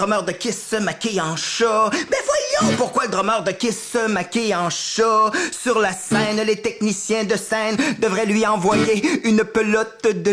drummer de Kiss se maquille en chat? Ben voyons pourquoi le drummer de Kiss se maquille en chat. Sur la scène, les techniciens de scène devraient lui envoyer une pelote de